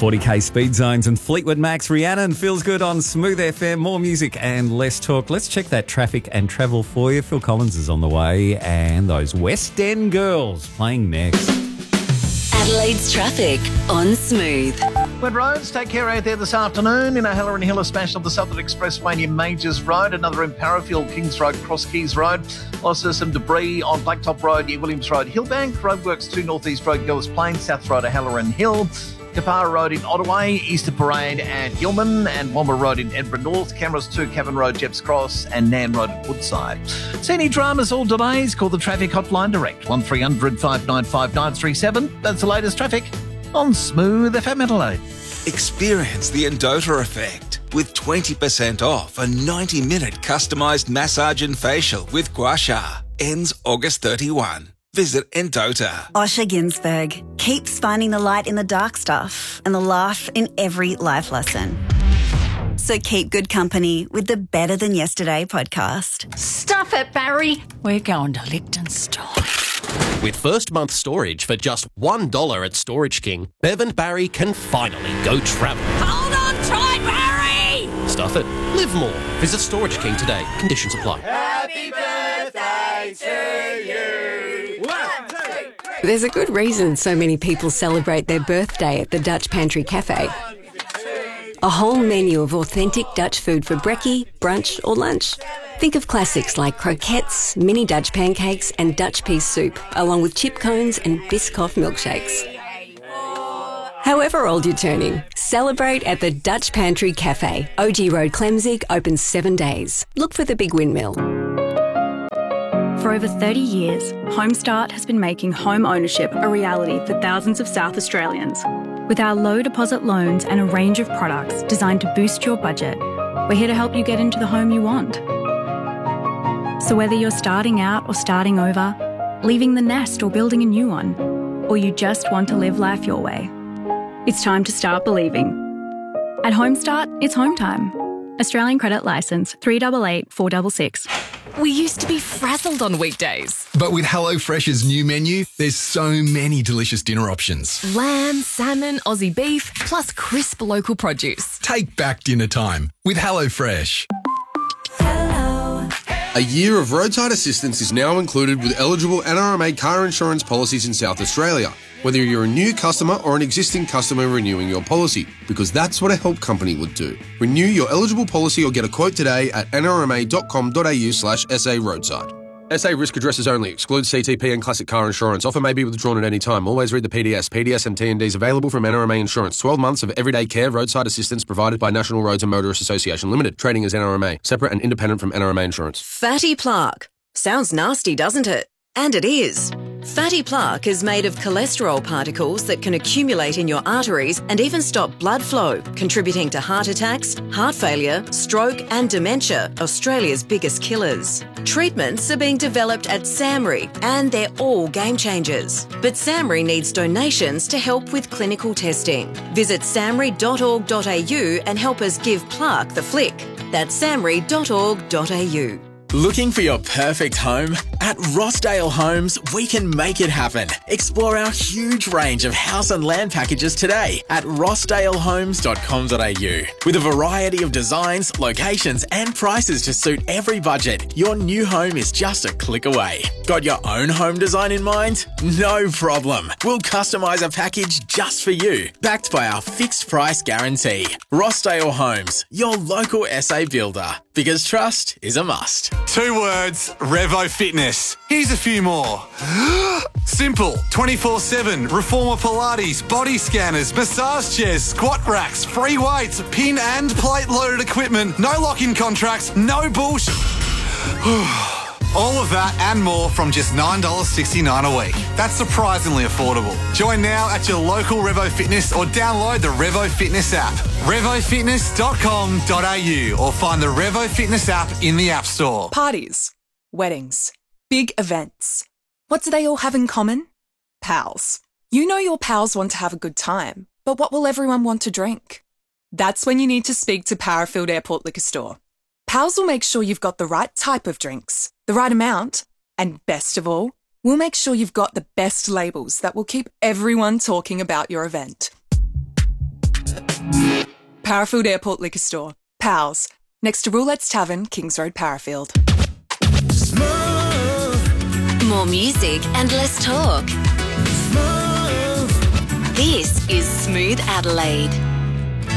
40k speed zones and Fleetwood Mac's Rhiannon feels good on Smooth FM. More music and less talk. Let's check that traffic and travel for you. Phil Collins is on the way and those West End girls playing next. Adelaide's traffic on Smooth. Wet roads, take care out there this afternoon. In O'Halloran Hill, a smash on the Southern Expressway near Majors Road. Another in Parafield, Kings Road, Cross Keys Road. Also some debris on Blacktop Road near Williams Road, Hillbank. Roadworks 2 North East Road, Goers Plains, South Road, O'Halloran Hill. Kapara Road in Ottaway, Easter Parade at Gilman, and Womber Road in Edinburgh North, Cameras 2, Cavan Road, Jeps Cross, and Nan Road at Woodside. See any dramas or delays? Call the traffic hotline direct, 1300 595 937. That's the latest traffic on Smooth FM Adelaide. Experience the Endota effect with 20% off a 90-minute customised massage and facial with Gua Sha. Ends August 31. Visit Endota. Osher Ginsberg keeps finding the light in the dark stuff and the laugh in every life lesson. So keep good company with the Better Than Yesterday podcast. Stuff it, Barry. We're going to Liechtenstein. With first month storage for just $1 at Storage King, Bev and Barry can finally go travel. Hold on tight, Barry! Stuff it. Live more. Visit Storage King today. Conditions apply. Happy birthday to you. There's a good reason so many people celebrate their birthday at the Dutch Pantry Cafe. A whole menu of authentic Dutch food for brekkie, brunch or lunch. Think of classics like croquettes, mini Dutch pancakes and Dutch pea soup, along with chip cones and Biscoff milkshakes. However old you're turning, celebrate at the Dutch Pantry Cafe. OG Road, Clemzig, open 7 days. Look for the big windmill. For over 30 years, Homestart has been making home ownership a reality for thousands of South Australians. With our low deposit loans and a range of products designed to boost your budget, we're here to help you get into the home you want. So whether you're starting out or starting over, leaving the nest or building a new one, or you just want to live life your way, it's time to start believing. At Homestart, it's home time. Australian Credit Licence 388 466. We used to be frazzled on weekdays. But with HelloFresh's new menu, there's so many delicious dinner options. Lamb, salmon, Aussie beef, plus crisp local produce. Take back dinner time with HelloFresh. A year of roadside assistance is now included with eligible NRMA car insurance policies in South Australia, whether you're a new customer or an existing customer renewing your policy, because that's what a help company would do. Renew your eligible policy or get a quote today at nrma.com.au/SA roadside. SA risk addresses only. Excludes CTP and classic car insurance. Offer may be withdrawn at any time. Always read the PDS. PDS and T&Ds available from NRMA Insurance. 12 months of everyday care roadside assistance provided by National Roads and Motorists Association Limited. Trading as NRMA. Separate and independent from NRMA Insurance. Fatty plaque. Sounds nasty, doesn't it? And it is. Fatty plaque is made of cholesterol particles that can accumulate in your arteries and even stop blood flow, contributing to heart attacks, heart failure, stroke and dementia, Australia's biggest killers. Treatments are being developed at SAMRI and they're all game changers. But SAMRI needs donations to help with clinical testing. Visit samri.org.au and help us give plaque the flick. That's samri.org.au. Looking for your perfect home? At Rossdale Homes, we can make it happen. Explore our huge range of house and land packages today at rossdalehomes.com.au. With a variety of designs, locations and prices to suit every budget, your new home is just a click away. Got your own home design in mind? No problem. We'll customise a package just for you, backed by our fixed price guarantee. Rossdale Homes, your local SA builder. Because trust is a must. 2 words, Revo Fitness. Here's a few more. Simple, 24/7, Reformer Pilates, body scanners, massage chairs, squat racks, free weights, pin and plate loaded equipment, no lock-in contracts, no bullshit. All of that and more from just $9.69 a week. That's surprisingly affordable. Join now at your local Revo Fitness or download the Revo Fitness app. RevoFitness.com.au or find the Revo Fitness app in the App Store. Parties, weddings, big events. What do they all have in common? Pals. You know your pals want to have a good time, but what will everyone want to drink? That's when you need to speak to Parafield Airport Liquor Store. Pals will make sure you've got the right type of drinks, the right amount, and best of all, we'll make sure you've got the best labels that will keep everyone talking about your event. Parafield Airport Liquor Store. Pals. Next to Roulette's Tavern, Kings Road, Parafield. More music and less talk. This is Smooth Adelaide.